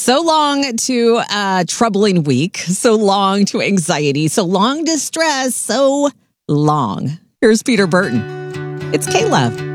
So long to a troubling week, so long to anxiety, so long to stress, so long. Here's Peter Burton. It's K-Love.